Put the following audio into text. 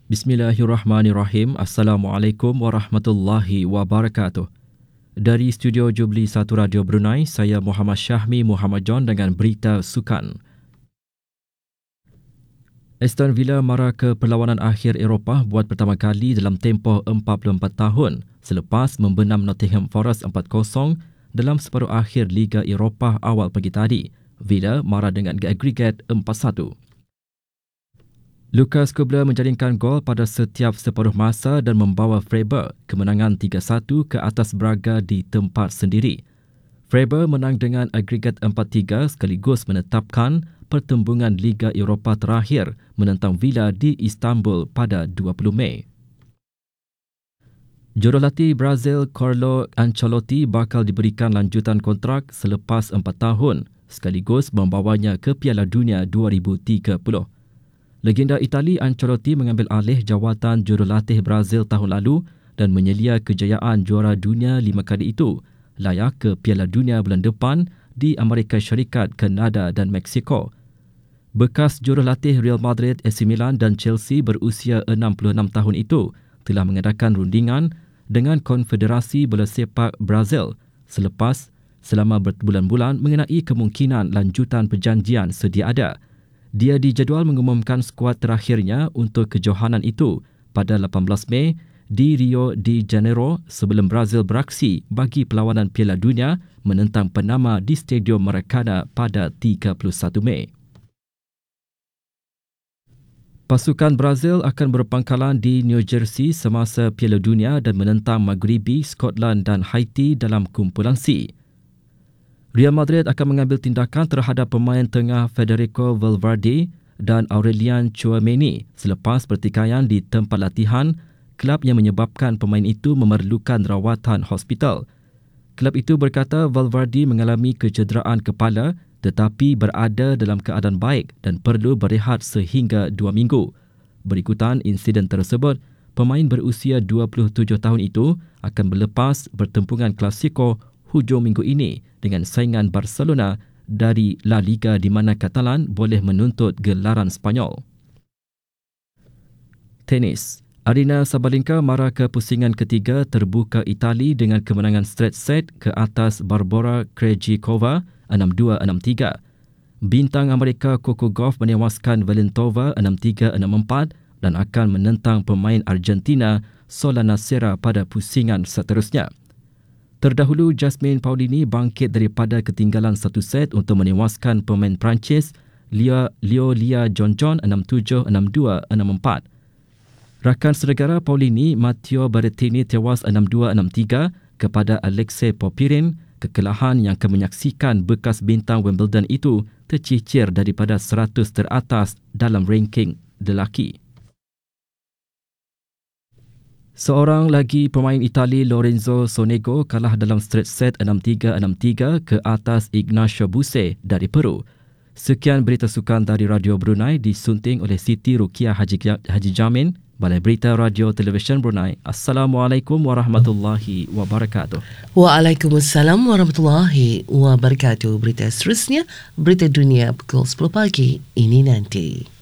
Bismillahirrahmanirrahim. Assalamualaikum warahmatullahi wabarakatuh. Dari studio Jubli 1 Radio Brunei, saya Muhammad Syahmi Muhammad John dengan berita sukan. Aston Villa mara ke perlawanan akhir Eropah buat pertama kali dalam tempoh 44 tahun selepas membenam Nottingham Forest 4-0 dalam separuh akhir Liga Eropah awal pagi tadi. Villa mara dengan agregat 4-1. Lucas Kubler menjaringkan gol pada setiap separuh masa dan membawa Freiburg kemenangan 3-1 ke atas Braga di tempat sendiri. Freiburg menang dengan agregat 4-3 sekaligus menetapkan pertembungan Liga Eropah terakhir menentang Villa di Istanbul pada 20 Mei. Jurulatih Brazil Carlo Ancelotti bakal diberikan lanjutan kontrak selepas 4 tahun sekaligus membawanya ke Piala Dunia 2030. Legenda Itali Ancelotti mengambil alih jawatan jurulatih Brazil tahun lalu dan menyelia kejayaan juara dunia 5 kali itu, layak ke Piala Dunia bulan depan di Amerika Syarikat, Kanada dan Meksiko. Bekas jurulatih Real Madrid, AC Milan dan Chelsea berusia 66 tahun itu telah mengadakan rundingan dengan Konfederasi Bola Sepak Brazil selama berbulan-bulan mengenai kemungkinan lanjutan perjanjian sedia ada. Dia dijadual mengumumkan skuad terakhirnya untuk kejohanan itu pada 18 Mei di Rio de Janeiro sebelum Brazil beraksi bagi perlawanan Piala Dunia menentang Panama di Stadium Maracana pada 31 Mei. Pasukan Brazil akan berpangkalan di New Jersey semasa Piala Dunia dan menentang Maghribi, Scotland dan Haiti dalam kumpulan C. Real Madrid akan mengambil tindakan terhadap pemain tengah Federico Valverde dan Aurelian Tchouameni selepas pertikaian di tempat latihan kelab yang menyebabkan pemain itu memerlukan rawatan hospital. Kelab itu berkata Valverde mengalami kecederaan kepala tetapi berada dalam keadaan baik dan perlu berehat sehingga 2 minggu. Berikutan insiden tersebut, pemain berusia 27 tahun itu akan berlepas pertempuran Klasiko hujung minggu ini dengan saingan Barcelona dari La Liga di mana Catalan boleh menuntut gelaran Spanyol. Tenis. Aryna Sabalenka mara ke pusingan ketiga terbuka Itali dengan kemenangan straight set ke atas Barbora Krejcikova 6-2, 6-3. Bintang Amerika Coco Gauff menewaskan Valentova 6-3, 6-4 dan akan menentang pemain Argentina Solana Serra pada pusingan seterusnya. Terdahulu, Jasmine Paolini bangkit daripada ketinggalan satu set untuk menewaskan pemain Perancis Lia Jonjon 6-7, 6-2, 6-4. Rakan senegara Paolini, Matteo Berrettini tewas 6-2, 6-3 kepada Alexei Popyrin, kekalahan yang akan menyaksikan bekas bintang Wimbledon itu tercicir daripada 100 teratas dalam ranking lelaki. Seorang lagi pemain Itali Lorenzo Sonego kalah dalam straight set 6-3, 6-3 ke atas Ignacio Buse dari Peru. Sekian berita sukan dari Radio Brunei disunting oleh Siti Rukiah Haji Jamin, Balai Berita Radio Televisyen Brunei. Assalamualaikum warahmatullahi wabarakatuh. Waalaikumsalam warahmatullahi wabarakatuh. Berita seterusnya, berita dunia pukul 10 pagi ini nanti.